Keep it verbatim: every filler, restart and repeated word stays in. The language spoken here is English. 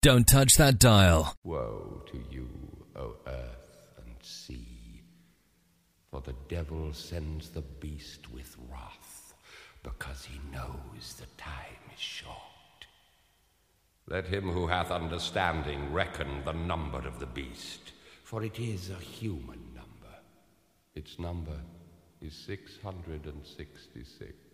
Don't touch that dial. Woe to you, O earth and sea, for the devil sends the beast with wrath, because he knows the time is short. Let him who hath understanding reckon the number of the beast, for it is a human number. Its number is six hundred and sixty-six.